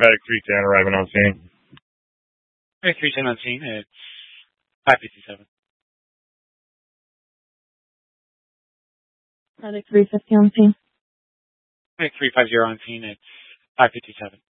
Medic 310 arriving on scene. Medic 310 on scene. It's 557. Medic 350 on scene. Medic 350 on scene. It's 557.